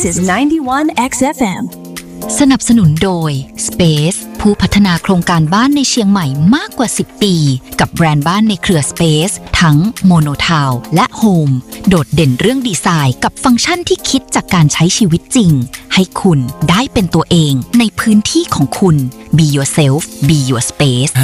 is 91 XFM สนับสนุนโดย Space ผู้พัฒนาโครงการบ้านในเชียงใหม่มากกว่า10ปีกับแบรนด์บ้านในเครือ Space ทั้ง Monotown และ Home โดดเด่นเรื่องดีไซน์กับฟังก์ชันที่คิดจากการใช้ชีวิตจริงให้คุณได้เป็นตัวเองในพื้นที่ของคุณ Be yourself Be your space